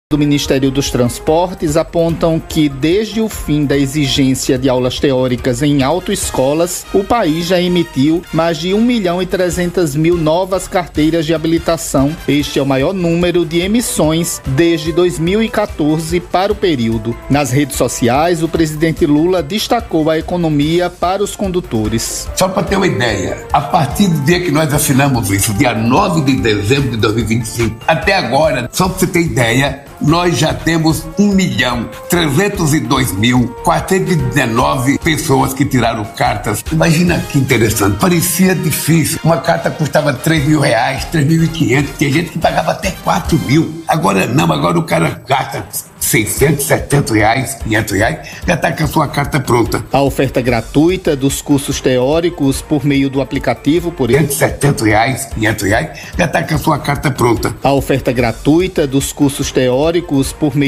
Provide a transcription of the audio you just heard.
do Ministério dos Transportes apontam que, desde o fim da exigência de aulas teóricas em autoescolas, o país já emitiu mais de 1.300.000 novas carteiras de habilitação. Este é o maior número de emissões desde 2014 para o período. Nas redes sociais, o presidente Lula destacou a economia para os condutores. Só para ter uma ideia, a partir do dia que nós assinamos isso, dia 9 de dezembro de 2025, até agora, só para você ter ideia, nós já temos 1.302.419 pessoas que tiraram cartas. Imagina que interessante, parecia difícil. Uma carta custava R$3.000, R$3.500, tem gente que pagava até R$4.000. Agora não, agora o cara gasta R$600, R$700, R$500, já está com a sua carta pronta. A oferta gratuita dos cursos teóricos por meio do aplicativo, por R$700, R$500, já está com a sua carta pronta. A oferta gratuita dos cursos teóricos por meio